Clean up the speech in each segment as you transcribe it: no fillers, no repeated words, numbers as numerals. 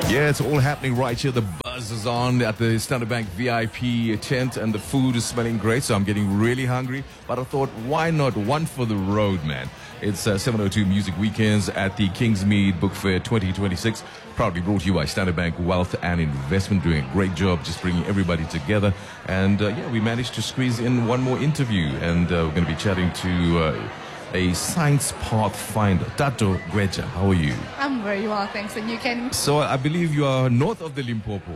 Yeah, it's all happening right here. The buzz is on at the Standard Bank VIP tent and the food is smelling great, so I'm getting really hungry. But I thought, why not one for the road, man? It's 702 Music Weekends at the Kingsmead Book Fair 2026. Proudly brought to you by Standard Bank Wealth and Investment, doing a great job just bringing everybody together. And yeah, we managed to squeeze in one more interview, and we're going to be chatting to a science pathfinder. Tato Gweja, how are you? I'm very well, thanks. And you can? So I believe you are north of the Limpopo.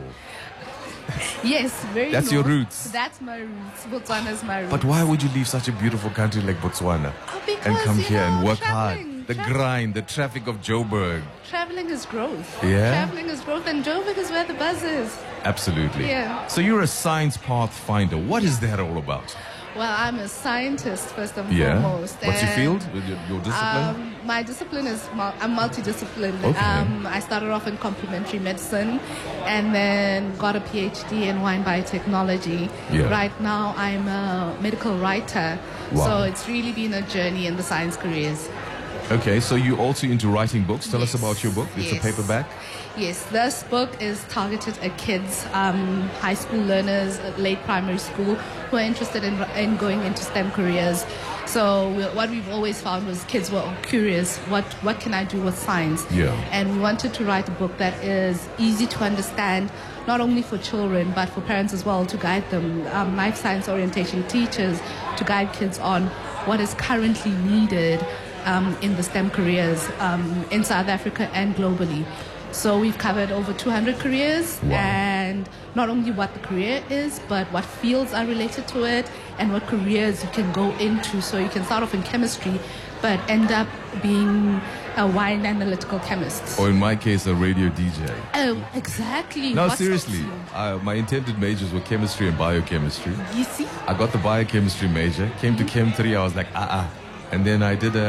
Yes, very That's north. your roots. That's my roots. Botswana is my roots. But why would you leave such a beautiful country like Botswana Because, and come you here and know, work traveling, hard? The grind, the traffic of Joburg. Traveling is growth. Yeah? Traveling is growth, and Joburg is where the buzz is. Absolutely. Yeah. So you're a science pathfinder. What is that all about? Well, I'm a scientist first and Yeah. foremost. What's your and, field? Your discipline? My discipline is I'm multidisciplined. Okay. I started off in complementary medicine, and then got a PhD in wine biotechnology. Yeah. Right now, I'm a medical writer. Wow. So it's really been a journey in the science careers. Okay, so you're also into writing books. Tell us Yes. about your book. It's Yes. a paperback. Yes, this book is targeted at kids, high school learners, late primary school, who are interested in going into STEM careers. So what we've always found was kids were curious, what can I do with science? Yeah. And we wanted to write a book that is easy to understand, not only for children, but for parents as well, to guide them, life science orientation teachers, to guide kids on what is currently needed in the STEM careers in South Africa and globally. So we've covered over 200 careers. Wow. And not only what the career is, but what fields are related to it and what careers you can go into. So you can start off in chemistry, but end up being a wine analytical chemist. Or in my case, a radio DJ. Oh, exactly. No, What seriously. stops you? My intended majors were chemistry and biochemistry. You see? I got the biochemistry major, came to Chem 3, I was like, And then I did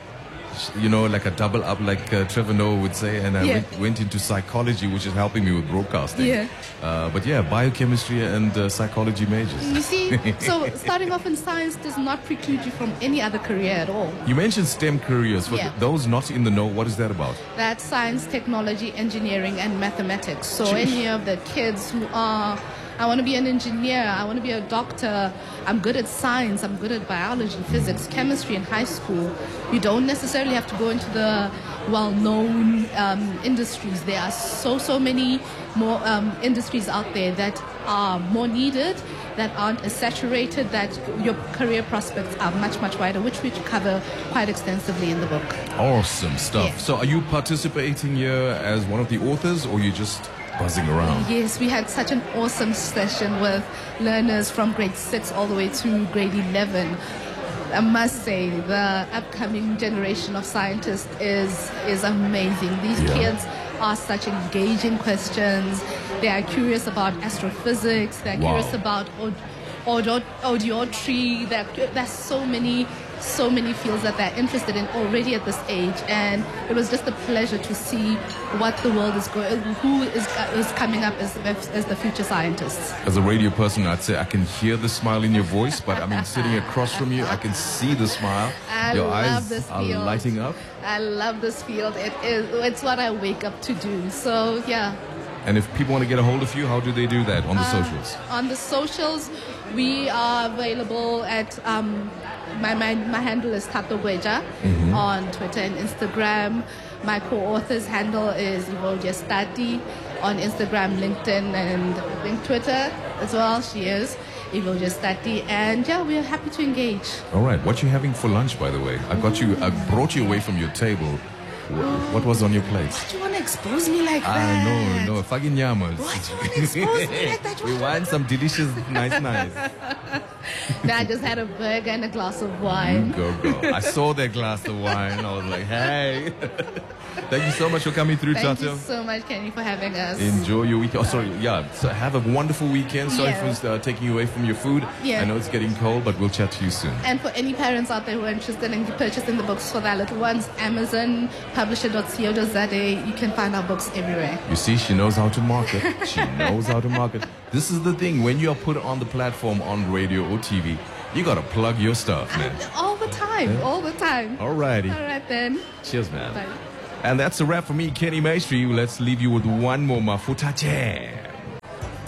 like a double up, like Trevor Noah would say, and I Yeah. went into psychology, which is helping me with broadcasting. Yeah. But yeah, biochemistry and psychology majors. You see? So starting off in science does not preclude you from any other career at all. You mentioned STEM careers. For Yeah. those not in the know, what is that about? That's science, technology, engineering, and mathematics. So Jeez. any of the kids who are, I want to be an engineer, I want to be a doctor, I'm good at science, I'm good at biology, physics, chemistry in high school. You don't necessarily have to go into the well-known industries. There are so many more industries out there that are more needed, that aren't as saturated, that your career prospects are much wider, which we cover quite extensively in the book. Awesome stuff. Yeah. So are you participating here as one of the authors, or you just buzzing around? Yes, we had such an awesome session with learners from grade 6 all the way to grade 11. I must say, the upcoming generation of scientists is amazing. These Yeah. kids ask such engaging questions. They are curious about astrophysics. They're Wow. curious about audiometry. There's so many fields that they're interested in already at this age, and it was just a pleasure to see what the world is going, who is coming up as the future scientists. As a radio person, I'd say I can hear the smile in your voice, but I mean, sitting across from you, I can see the smile. Your love eyes this are field. lighting up. I love this field. It's what I wake up to do. So yeah. And if people want to get a hold of you, how do they do that on the socials? On the socials, we are available at my handle is Tato Gweja on Twitter and Instagram. My co-author's handle is Ivolja Stati on Instagram, LinkedIn, and I think Twitter as well. She is Ivolja Stati, and yeah, we are happy to engage. All right. What you having for lunch, by the way? I brought you away from your table. What was on your plate? Why do you want to expose me like that? No, fucking yamas. Why do you want to expose me like that? We want some delicious, nice. No, I just had a burger and a glass of wine. Go. I saw that glass of wine. I was like, hey. Thank you so much for coming through, Thank Tato. you so much, Kenny, for having us. Enjoy your weekend. Oh, sorry. Yeah. So have a wonderful weekend. Sorry Yeah. for taking you away from your food. Yeah. I know it's getting cold, but we'll chat to you soon. And for any parents out there who are interested in purchasing the books for their little ones, Amazon, publisher.co.za, you can find our books everywhere. You see, she knows how to market. She knows how to market. This is the thing. When you are put on the platform on radio or TV, you got to plug your stuff, man. All the time, all the time. Alrighty. All right then. Cheers, man. Bye. And that's a wrap for me, Kenny Maestri. Let's leave you with one more Mafuta Jam.